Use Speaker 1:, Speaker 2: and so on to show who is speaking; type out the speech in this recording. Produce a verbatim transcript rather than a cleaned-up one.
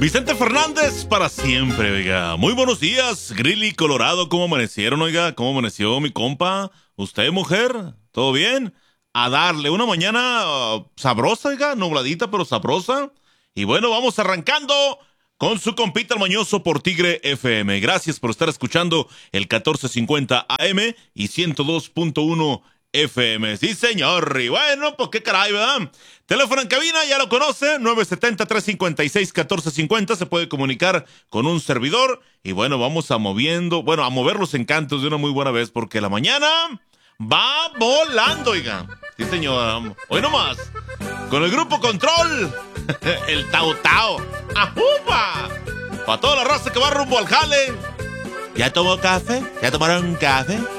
Speaker 1: Vicente Fernández para siempre, oiga. Muy buenos días, Grilly, Colorado. ¿Cómo amanecieron, oiga? ¿Cómo amaneció mi compa? ¿Usted, mujer? ¿Todo bien? A darle una mañana uh, sabrosa, oiga, nubladita pero sabrosa. Y bueno, vamos arrancando con su compita el mañoso por Tigre F M. Gracias por estar escuchando el catorce cincuenta A M y ciento dos punto uno F M. Sí, señor. Y bueno, pues qué caray, ¿verdad? Teléfono en cabina, ya lo conoce, nueve siete cero, tres cinco seis, uno cuatro cinco cero. Se puede comunicar con un servidor. Y bueno, vamos a moviendo, bueno, a mover los encantos de una muy buena vez, porque la mañana va volando, oiga. Sí, señor. Hoy nomás, con el Grupo Control, el Tao Tao. ¡Ajupa! Para toda la raza que va rumbo al jale. ¿Ya tomó café? ¿Ya tomaron café?